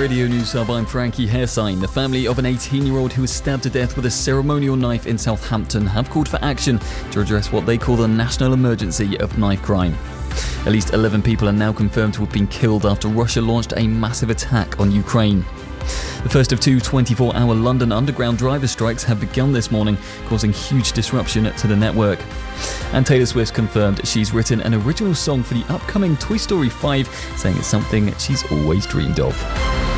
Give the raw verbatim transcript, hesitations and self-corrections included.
Radio News Hub, I'm Frankie Hairsign. The family of an eighteen-year-old who was stabbed to death with a ceremonial knife in Southampton have called for action to address what they call the national emergency of knife crime. At least eleven people are now confirmed to have been killed after Russia launched a massive attack on Ukraine. The first of two twenty-four hour London Underground driver strikes have begun this morning, causing huge disruption to the network. And Taylor Swift confirmed she's written an original song for the upcoming Toy Story five, saying it's something she's always dreamed of.